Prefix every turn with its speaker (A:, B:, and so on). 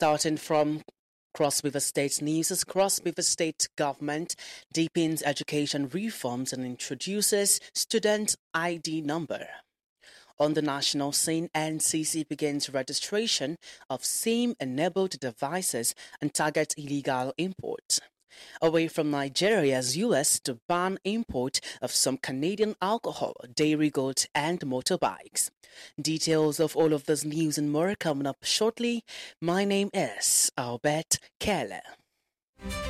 A: Starting from Cross River State news, as Cross River State government deepens education reforms and introduces student ID number. On the national scene, NCC begins registration of SIM-enabled devices and targets illegal imports. Away from Nigeria's US to ban import of some Canadian alcohol, dairy goods and motorbikes. Details of all of this news and more coming up shortly. My name is Albert Keller.